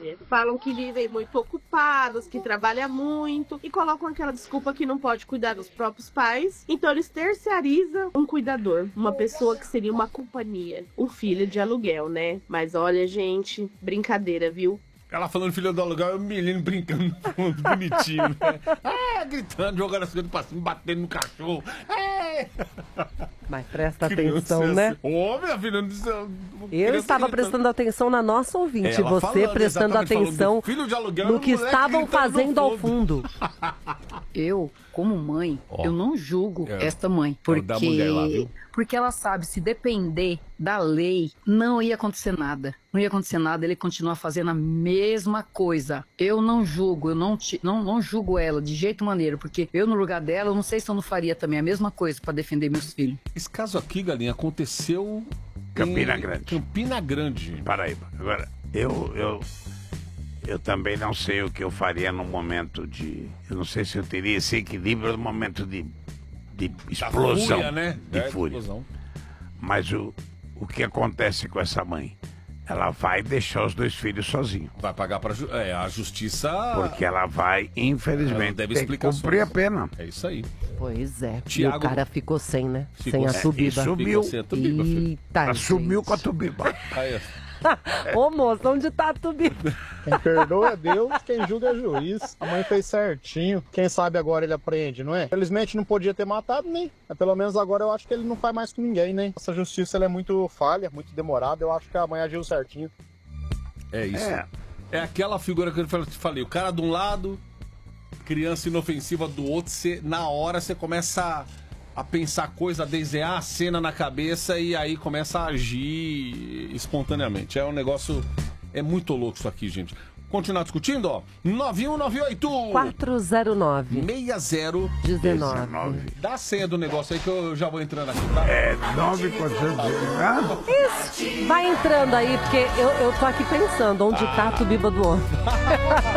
história. Falam que vivem muito ocupados, que trabalham muito e colocam aquela desculpa que não pode cuidar dos próprios pais. Então eles terceirizam um cuidador, uma pessoa que seria uma companhia, um filho de aluguel, né? Mas olha, gente, brincadeira, viu? Ela falando filho do aluguel, é o menino brincando no fundo, bonitinho, né? Gritando, jogando as coisas pra cima, batendo no cachorro. Mas presta atenção, né? Ô, minha filha, Eu estava prestando atenção na nossa ouvinte, Ela você falando, prestando exatamente, atenção filho de aluguel, no que moleque estavam gritando no fazendo ao fundo. Eu, como mãe, eu não julgo esta mãe, É o da mulher lá, viu? porque ela sabe, se depender da lei, não ia acontecer nada. Não ia acontecer nada, ele continua fazendo a mesma coisa. Eu não julgo, eu não julgo ela de jeito maneiro, porque eu no lugar dela, eu não sei se eu não faria também a mesma coisa para defender meus filhos. Esse caso aqui, Galinha, aconteceu Campina em Grande. Campina Grande. Paraíba. Agora, eu também não sei o que eu faria no momento de... Eu não sei se eu teria esse equilíbrio no momento de explosão. Fúria, né? De fúria. Explosão. Mas o que acontece com essa mãe? Ela vai deixar os 2 filhos sozinhos. Vai pagar para a justiça. Porque ela vai, Ela infelizmente, deve ter que explicações. cumprir a pena. É isso aí. Pois é, Thiago- e o cara ficou sem, né? Ficou sem a sem. subida. E subiu. Ficou sem a tubiba, filho. Eita, Ela sumiu gente. com a tubiba. Aí, Ô moço, onde tá a tubiba? Quem perdoa é Deus, quem julga é juiz. A mãe fez certinho. Quem sabe agora ele aprende, não é? Felizmente não podia ter matado, né? Mas pelo menos agora eu acho que ele não faz mais com ninguém, né? Essa justiça ela é muito falha, muito demorada. Eu acho que a mãe agiu certinho. é isso. É aquela figura que eu te falei. O cara de um lado, criança inofensiva do outro. Na hora você começa a pensar coisa, a desenhar a cena na cabeça e aí começa a agir espontaneamente. É um negócio... É muito louco isso aqui, gente. Continuar discutindo, ó. 9198 409 6019. Dá a senha do negócio aí que eu já vou entrando aqui, tá? É 9,400. Isso, vai entrando aí, porque eu tô aqui pensando onde tá a tubiba do homem.